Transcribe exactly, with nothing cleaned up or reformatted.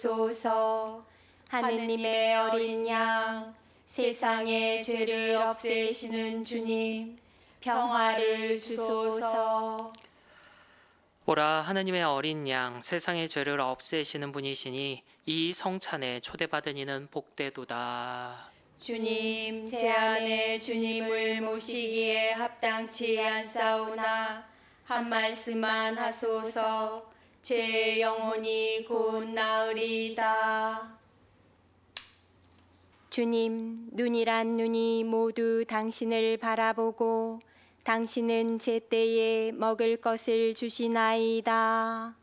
주소서. 하느님의 어린 양, 세상의 죄를 없애시는 주님, 평화를 주소서. 보라, 하느님의 어린 양, 세상의 죄를 없애시는 분이시니 이 성찬에 초대받은 이는 복되도다. 주님, 제 안에 주님을 모시기에 합당치 않사오나 한 말씀만 하소서. 제 영혼이 곧 나으리이다. 주님, 눈이란 눈이 모두 당신을 바라보고 당신은 제때에 먹을 것을 주시나이다.